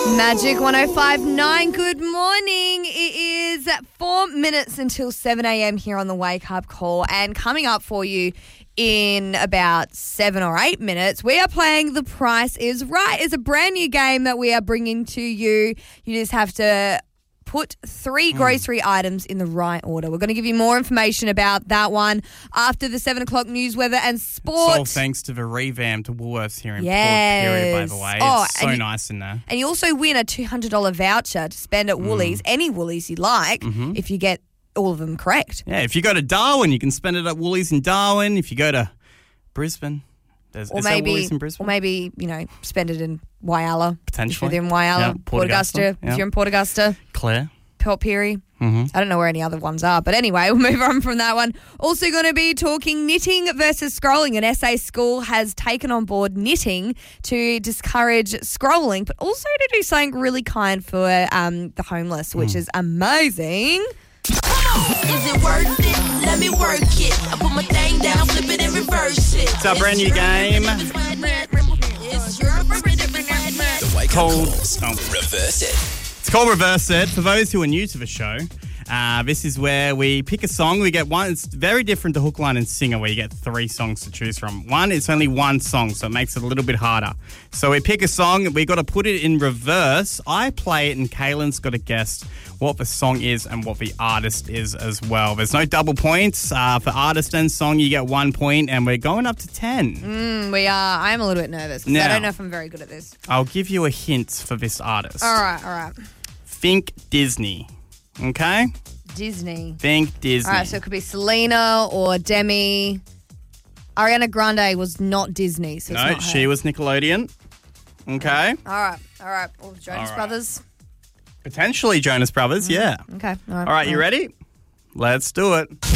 Magic 105.9, good morning. It is 4 minutes until 7 a.m. here on the Wake Up Call. And coming up for you in about 7 or 8 minutes, we are playing The Price is Right. It's a brand new game that we are bringing to you. You just have to put 3 grocery items in the right order. We're going to give you more information about that one after the 7 o'clock news, weather and sport. It's all thanks to the revamped Woolworths here in Port Pirie, by the way. It's so nice in there. And you also win a $200 voucher to spend at Woolies, any Woolies you like, if you get all of them correct. Yeah, if you go to Darwin, you can spend it at Woolies in Darwin. If you go to Brisbane, is there Woolies in Brisbane? Or maybe, spend it in Whyalla. Potentially. If you're in Whyalla. Port Augusta. Yeah. If you're in Port Augusta. Clare. Port Pirie. I don't know where any other ones are. But anyway, we'll move on from that one. Also going to be talking knitting versus scrolling. An SA school has taken on board knitting to discourage scrolling, but also to do something really kind for the homeless, which is amazing. Is it worth it? Let me work it. I put my thing down, flip it and reverse it. It's our brand new game. Called Reverse It. It's called Reverse It. For those who are new to the show, this is where we pick a song. We get one. It's very different to Hook, Line and Singer, where you get 3 songs to choose from. It's only one song, so it makes it a little bit harder. So we pick a song. We got to put it in reverse. I play it, and Kaylin's got to guess what the song is and what the artist is as well. There's no double points. For artist and song, you get 1 point, and we're going up to 10. We are. I am a little bit nervous because I don't know if I'm very good at this. I'll give you a hint for this artist. All right. Think Disney. Okay? Disney. Think Disney. All right, so it could be Selena or Demi. Ariana Grande was not Disney, so it's not her. She was Nickelodeon. Okay? All right. Or Jonas Brothers. Potentially Jonas Brothers, yeah. Okay. All right, you ready? Let's do it.